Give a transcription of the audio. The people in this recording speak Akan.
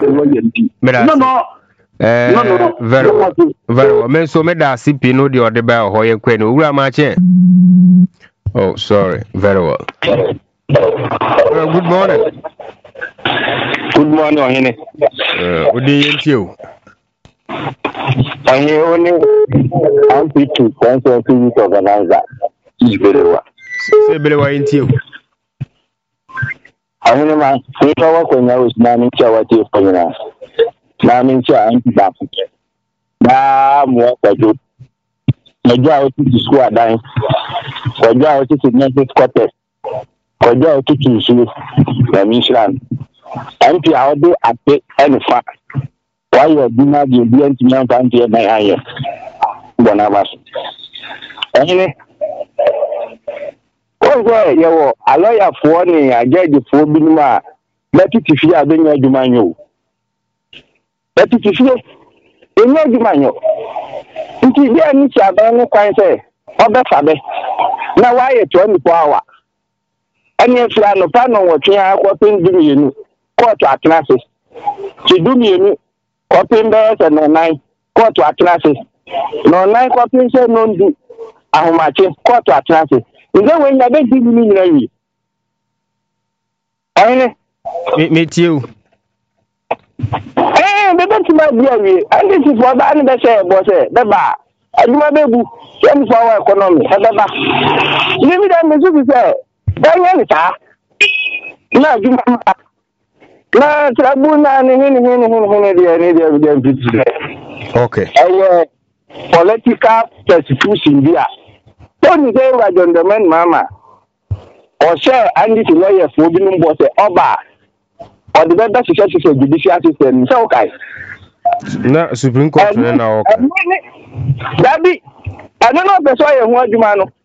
No. Very well. Men so me da CP no the other by or you can ura mache. Oh, sorry. Very well. Good morning. Good morning, Ohene. Good day to you. I'm only to sponsor to organizer. Say below into you. I want to say, I was manning what you for you. Manning back. More for you. I go to school at dime. I go to next quarter. I go to school. The Michelin. I'm out there at the end of fact. Why you do not be able to mount until my eye? One of us. Anyway, you a lawyer for me. I get the 4 billion. Let it if you are doing your manual. Let it if you in your manual. It is there, Miss Abano, quite say, Oba Fabe. Now, why a 24 hour? And if you are no panel, what you are working, do you court to classes? To do me. Copying bears and online court to classes. No online copying said no do. I am matching court to classes. Is that when you make me? Me too. They don't my dear. And this is what I never say, boss. The bar. I do my baby. 24 hour economy. The bar. Leave it on the say. Then you are. No, na tribuna okay. Political persecution there. Don't say what on the man mama. Or share and this lawyer for being boss Oba. Or the better success of judicial system. So okay. Na Supreme Court now. That be I don't know if that's why you want to